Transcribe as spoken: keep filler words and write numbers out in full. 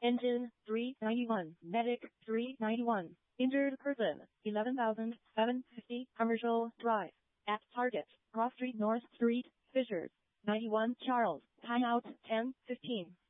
Engine, three ninety-one. Medic, three ninety-one. Injured person, eleven thousand seven hundred fifty. Commercial Drive. At target, Cross Street North Street, Fishers. ninety-one Charles. Timeout, ten fifteen.